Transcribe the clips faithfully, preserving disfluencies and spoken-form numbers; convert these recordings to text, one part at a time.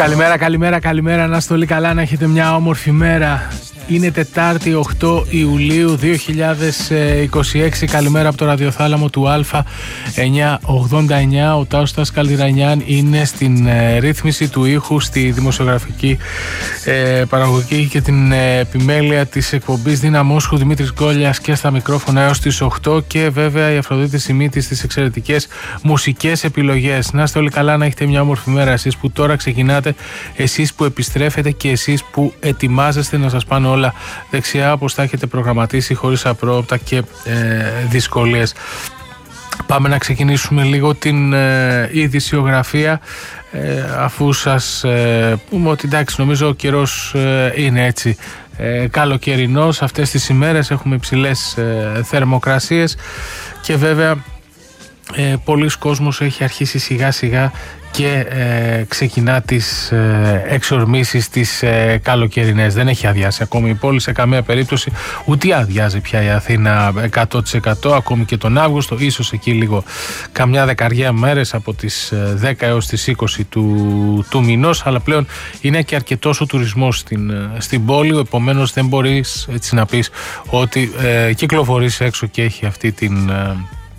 Καλημέρα, καλημέρα, καλημέρα. Να είστε όλοι καλά, να έχετε μια όμορφη μέρα. Είναι Τετάρτη οκτώ Ιουλίου δύο χιλιάδες είκοσι έξι. Καλημέρα από το ραδιοθάλαμο του Α εννιακόσια ογδόντα εννιά. Ο Τάουστας Καλτιρανιάν είναι στην ε, ρύθμιση του ήχου, στη δημοσιογραφική ε, παραγωγή και την ε, επιμέλεια της εκπομπής. Δύναμόσχου Δημήτρης Γκόλιας και στα μικρόφωνα έως τις οκτώ. Και βέβαια η Αφροδίτη Σιμίτης στις εξαιρετικές μουσικές επιλογές. Να είστε όλοι καλά, να έχετε μια όμορφη μέρα. Εσείς που τώρα ξεκινάτε, εσείς που επιστρέφετε και εσείς που ετοιμάζεστε, να σας πάνε όλα δεξιά όπως τα έχετε προγραμματίσει, χωρίς απρόοπτα και ε, δυσκολίες. Πάμε να ξεκινήσουμε λίγο την ε, ειδησιογραφία, ε, αφού σας ε, πούμε ότι εντάξει, νομίζω ο καιρός ε, είναι έτσι ε, καλοκαιρινός. Αυτές τις ημέρες έχουμε υψηλές ε, θερμοκρασίες και βέβαια ε, πολλοί κόσμος έχει αρχίσει σιγά σιγά και ε, ξεκινά τις ε, εξορμήσεις τις ε, καλοκαιρινές. Δεν έχει αδειάσει ακόμη η πόλη σε καμία περίπτωση, ούτε αδειάζει πια η Αθήνα εκατό τοις εκατό ακόμη και τον Αύγουστο, ίσως εκεί λίγο καμιά δεκαριά μέρες από τις δέκα έως τις είκοσι του, του μηνός, αλλά πλέον είναι και αρκετός ο τουρισμός στην, στην πόλη, επομένως δεν μπορείς έτσι να πεις ότι ε, κυκλοφορείς έξω και έχει αυτή την ε,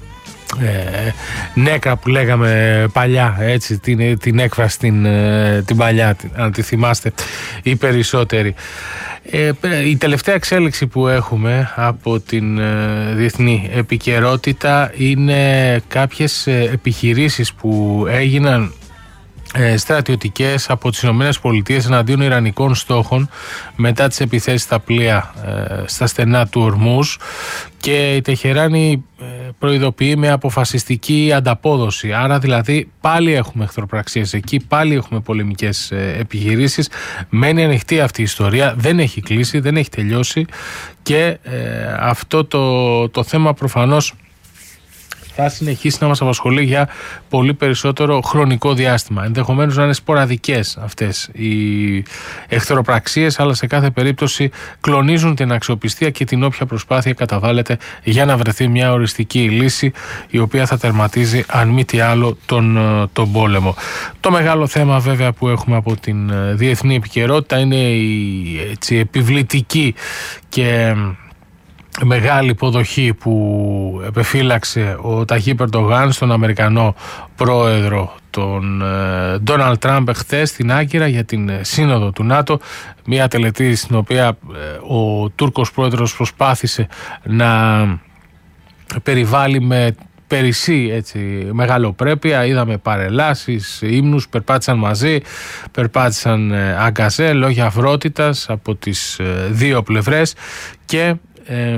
Ε, νέκρα που λέγαμε παλιά, έτσι, την, την έκφραση την, την παλιά, αν τη θυμάστε οι περισσότεροι. Ε, η τελευταία εξέλιξη που έχουμε από την ε, διεθνή επικαιρότητα είναι κάποιες επιχειρήσεις που έγιναν ε, στρατιωτικές από τις Ηνωμένες Πολιτείες εναντίον ιρανικών στόχων μετά τις επιθέσεις στα πλοία ε, στα στενά του Ορμούζ, και η Τεχεράνη προειδοποιεί με αποφασιστική ανταπόδοση. Άρα δηλαδή πάλι έχουμε εχθροπραξίες εκεί, πάλι έχουμε πολεμικές επιχειρήσεις. Μένει ανοιχτή αυτή η ιστορία, δεν έχει κλείσει, δεν έχει τελειώσει και ε, αυτό το, το θέμα προφανώς θα συνεχίσει να μας απασχολεί για πολύ περισσότερο χρονικό διάστημα. Ενδεχομένως να είναι σποραδικές αυτές οι εχθροπραξίες, αλλά σε κάθε περίπτωση κλονίζουν την αξιοπιστία και την όποια προσπάθεια καταβάλλεται για να βρεθεί μια οριστική λύση, η οποία θα τερματίζει αν μη τι άλλο τον, τον πόλεμο. Το μεγάλο θέμα βέβαια που έχουμε από την διεθνή επικαιρότητα είναι η έτσι, επιβλητική και μεγάλη υποδοχή που επεφύλαξε ο Ταγίπ Ερντογάν στον Αμερικανό πρόεδρο τον Ντόναλντ Τραμπ χθες στην Άγκυρα για την σύνοδο του ΝΑΤΟ, μια τελετή στην οποία ο Τούρκος πρόεδρος προσπάθησε να περιβάλλει με περισσή έτσι, μεγαλοπρέπεια. Είδαμε παρελάσεις, ύμνους, περπάτησαν μαζί, περπάτησαν αγκαζέ, λόγια αυρότητας από τις δύο πλευρές και Ε,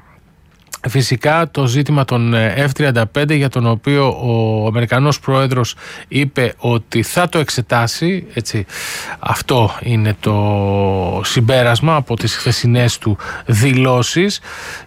φυσικά το ζήτημα των εφ τριάντα πέντε, για τον οποίο ο Αμερικανός πρόεδρος είπε ότι θα το εξετάσει, έτσι, αυτό είναι το συμπέρασμα από τις χθεσινές του δηλώσεις,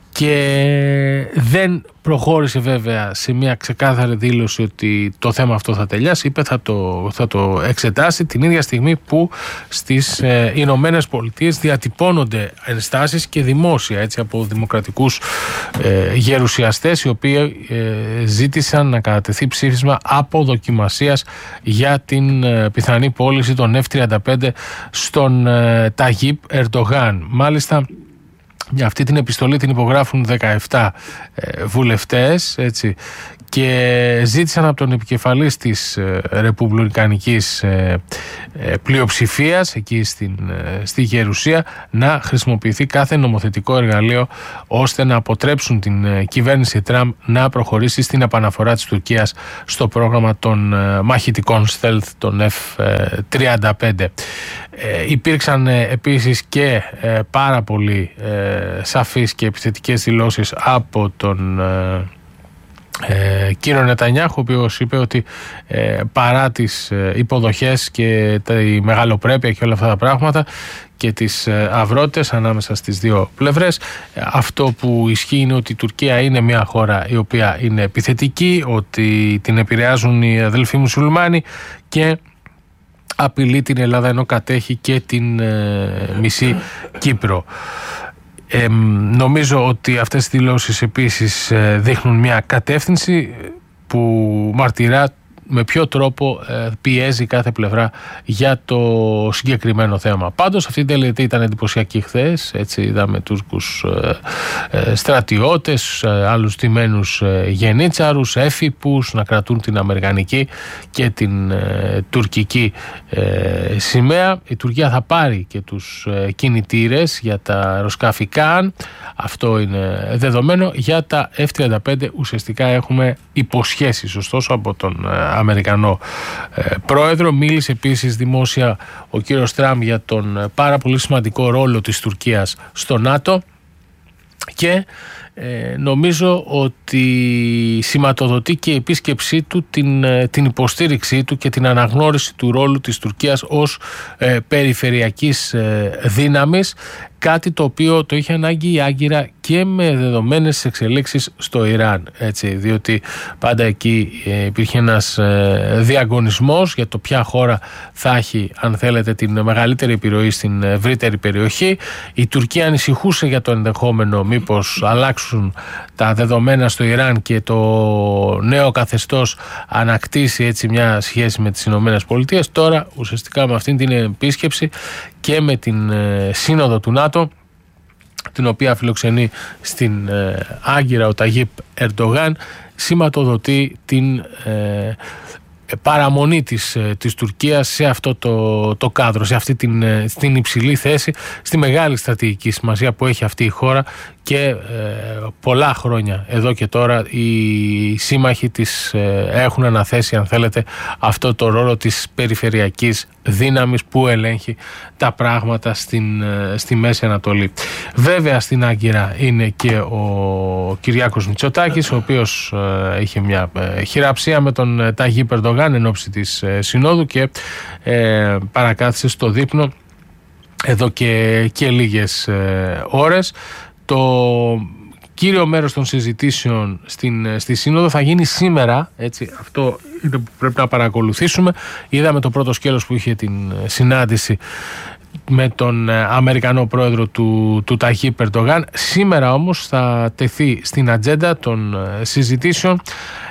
και δεν προχώρησε βέβαια σε μια ξεκάθαρη δήλωση ότι το θέμα αυτό θα τελειάσει. Είπε θα το, θα το εξετάσει την ίδια στιγμή που στις ε, Ηνωμένες Πολιτείες διατυπώνονται ενστάσεις και δημόσια, έτσι, από δημοκρατικούς ε, γερουσιαστές, οι οποίοι ε, ζήτησαν να κατατεθεί ψήφισμα αποδοκιμασίας για την ε, πιθανή πώληση των εφ τριάντα πέντε στον ε, Ταγίπ Ερντογάν. Μάλιστα, για αυτή την επιστολή την υπογράφουν δεκαεπτά ε, βουλευτές, έτσι, και ζήτησαν από τον επικεφαλής της ε, ρεπουμπλικανικής ε, ε, πλειοψηφίας εκεί στην, ε, στη Γερουσία να χρησιμοποιηθεί κάθε νομοθετικό εργαλείο ώστε να αποτρέψουν την ε, κυβέρνηση Τραμπ να προχωρήσει στην επαναφορά της Τουρκίας στο πρόγραμμα των ε, μαχητικών stealth των εφ τριάντα πέντε. Ε, υπήρξαν ε, επίσης και ε, πάρα πολύ ε, σαφείς και επιθετικές δηλώσεις από τον ε, ε, κύριο Νετανιάχου, ο οποίος είπε ότι ε, παρά τις ε, υποδοχές και τη μεγαλοπρέπεια και όλα αυτά τα πράγματα και τις ε, αυρότητες ανάμεσα στις δύο πλευρές, ε, αυτό που ισχύει είναι ότι η Τουρκία είναι μια χώρα η οποία είναι επιθετική, ότι την επηρεάζουν οι αδελφοί μουσουλμάνοι και απειλεί την Ελλάδα ενώ κατέχει και την ε, μισή Κύπρο. Ε, νομίζω ότι αυτές οι δηλώσεις επίσης ε, δείχνουν μια κατεύθυνση που μαρτυρά με ποιο τρόπο ε, πιέζει κάθε πλευρά για το συγκεκριμένο θέμα. Πάντως αυτή η τελετή ήταν εντυπωσιακή χθες, έτσι είδαμε Τούρκους ε, ε, στρατιώτες, ε, άλλους τιμένους ε, γενίτσαρους, έφυπους να κρατούν την αμερικανική και την ε, τουρκική ε, σημαία. Η Τουρκία θα πάρει και τους ε, κινητήρες για τα αεροσκάφη Καν, αυτό είναι δεδομένο. Για τα εφ τριάντα πέντε ουσιαστικά έχουμε υποσχέσεις ωστόσο από τον ε, Αμερικανό ε, πρόεδρο. Μίλησε επίσης δημόσια ο κύριος Τραμπ για τον ε, πάρα πολύ σημαντικό ρόλο της Τουρκίας στο ΝΑΤΟ και ε, νομίζω ότι σηματοδοτεί και η επίσκεψή του την, την υποστήριξή του και την αναγνώριση του ρόλου της Τουρκίας ως ε, περιφερειακής ε, δύναμης, κάτι το οποίο το είχε ανάγκη η Άγκυρα και με δεδομένες εξελίξεις στο Ιράν, έτσι, διότι πάντα εκεί ε, υπήρχε ένας ε, διαγωνισμός για το ποια χώρα θα έχει, αν θέλετε, την μεγαλύτερη επιρροή στην ευρύτερη περιοχή. Η Τουρκία ανησυχούσε για το ενδεχόμενο μήπως αλλάξουν τα δεδομένα στο Ιράν και το νέο καθεστώς ανακτήσει έτσι μια σχέση με τις Ηνωμένες Πολιτείες. Τώρα ουσιαστικά με αυτήν την επίσκεψη και με την ε, σύνοδο του ΝΑΤΟ, την οποία φιλοξενεί στην ε, Άγκυρα ο Ταγίπ Ερντογάν, σηματοδοτεί την ε, παραμονή της, της Τουρκίας σε αυτό το, το κάδρο, σε αυτή την, την υψηλή θέση, στη μεγάλη στρατηγική σημασία που έχει αυτή η χώρα και ε, πολλά χρόνια εδώ και τώρα οι σύμμαχοι της ε, έχουν αναθέσει, αν θέλετε, αυτό το ρόλο της περιφερειακής δύναμης που ελέγχει τα πράγματα στην, ε, στη Μέση Ανατολή. Βέβαια στην Άγκυρα είναι και ο Κυριάκος Μητσοτάκης, ο οποίος ε, είχε μια ε, χειραψία με τον Ταγίπ Ερντογάν εν ώψη της ε, συνόδου και ε, παρακάθισε στο δείπνο εδώ και, και λίγες ε, ώρες. Το κύριο μέρος των συζητήσεων στην, στη Σύνοδο θα γίνει σήμερα, έτσι, αυτό είναι που πρέπει να παρακολουθήσουμε. Είδαμε το πρώτο σκέλος που είχε την συνάντηση με τον Αμερικανό πρόεδρο του, του Ταγίπ Ερντογάν. Σήμερα όμως θα τεθεί στην ατζέντα των συζητήσεων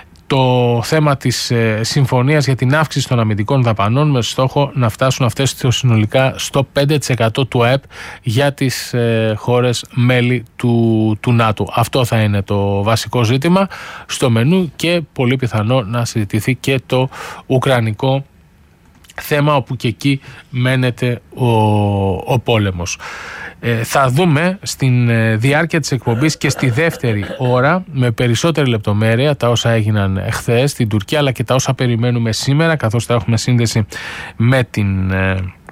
το θέμα της ε, συμφωνίας για την αύξηση των αμυντικών δαπανών με στόχο να φτάσουν αυτές συνολικά στο πέντε τοις εκατό του ΑΕΠ για τις ε, χώρες μέλη του, του ΝΑΤΟ. Αυτό θα είναι το βασικό ζήτημα στο μενού και πολύ πιθανό να συζητηθεί και το ουκρανικό θέμα, όπου και εκεί μένεται ο, ο πόλεμος. Ε, θα δούμε στην ε, διάρκεια της εκπομπής και στη δεύτερη ώρα με περισσότερη λεπτομέρεια τα όσα έγιναν εχθές στην Τουρκία, αλλά και τα όσα περιμένουμε σήμερα, καθώς θα έχουμε σύνδεση με την ε,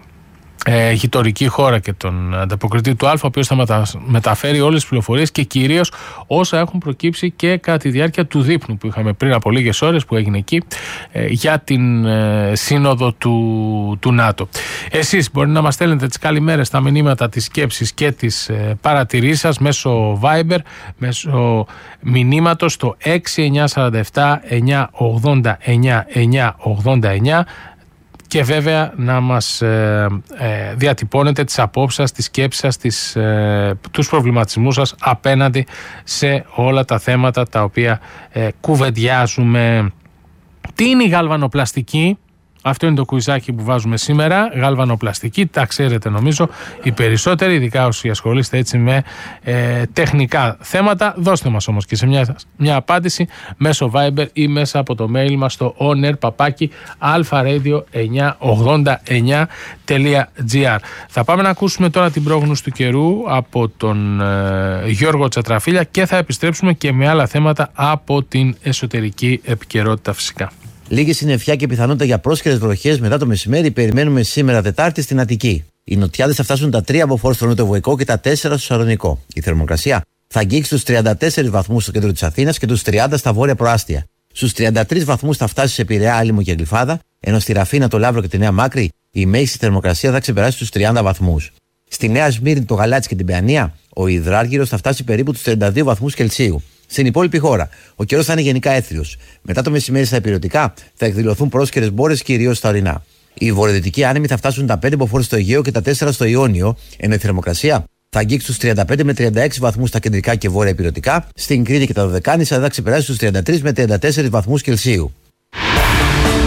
ε, γειτονική χώρα και τον ανταποκριτή του Α, ο οποίος θα μετα, μεταφέρει όλες τις πληροφορίες και κυρίως όσα έχουν προκύψει και κατά τη διάρκεια του δείπνου που είχαμε πριν από λίγες ώρες που έγινε εκεί ε, για την ε, σύνοδο του, του ΝΑΤΟ. Εσείς μπορεί να μας στέλνετε τις καλημέρες, τα μηνύματα, τις σκέψεις και τις ε, παρατηρήσεις σας μέσω Viber, μέσω μηνύματος στο έξι εννιά τέσσερα επτά εννιά ογδόντα εννιά εννιά ογδόντα εννιά και βέβαια να μας ε, ε, διατυπώνετε τις απόψεις σας, τις σκέψεις σας, τις, ε, τους προβληματισμούς σας απέναντι σε όλα τα θέματα τα οποία ε, κουβεντιάζουμε. Τι είναι η γαλβανοπλαστική? Αυτό είναι το κουιζάκι που βάζουμε σήμερα. Γαλβανοπλαστική, τα ξέρετε νομίζω οι περισσότεροι, ειδικά όσοι ασχολείστε έτσι με ε, τεχνικά θέματα. Δώστε μας όμως και σε μια, μια απάντηση μέσω Viber ή μέσα από το mail μας στο onair παπάκι alpharadio εννιακόσια ογδόντα εννιά τελεία gr. Θα πάμε να ακούσουμε τώρα την πρόγνωση του καιρού από τον ε, Γιώργο Τσατραφίλια και θα επιστρέψουμε και με άλλα θέματα από την εσωτερική επικαιρότητα φυσικά. Λίγη συννεφιά και πιθανότητα για πρόσχερες βροχές μετά το μεσημέρι περιμένουμε σήμερα Τετάρτη στην Αττική. Οι νοτιάδες θα φτάσουν τα τρία από φόρ στο νοτιοβοϊκό και τα τέσσερα στο Σαλονικό. Η θερμοκρασία θα αγγίξει τους τριάντα τέσσερις βαθμούς στο κέντρο της Αθήνας και τους τριάντα στα βόρεια προάστια. Στους τριάντα τρεις βαθμούς θα φτάσει σε Πειραιά, Άλυμο και Γλυφάδα, ενώ στη Ραφίνα, το Λαύρο και τη Νέα Μάκρη η μέγιστη θερμοκρασία θα ξεπεράσει τους τριάντα βαθμούς. Στη Νέα Σμύρνη, το Γαλάτσι και την Παιανία, ο υδράργυρος θα φτάσει περίπου τους τριάντα δύο βαθμούς Κελσίου. Στην υπόλοιπη χώρα, ο καιρός θα είναι γενικά έθριος. Μετά το μεσημέρι στα υπηρετικά θα εκδηλωθούν πρόσχερες μπόρες κυρίως στα ορεινά. Οι βορειοδυτικοί άνεμοι θα φτάσουν τα πέντε μποφόρ στο Αιγαίο και τα τέσσερα στο Ιόνιο, ενώ η θερμοκρασία θα αγγίξει τους τριάντα πέντε με τριάντα έξι βαθμούς στα κεντρικά και βόρεια υπηρετικά. Στην Κρήτη και τα Δωδεκάνησα θα ξεπεράσει τους τριάντα τρεις με τριάντα τέσσερις βαθμούς Κελσίου.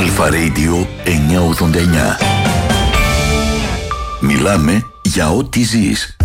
Αλφα Radio εννιακόσια ογδόντα εννιά. Μιλάμε για ό,τι ζεις.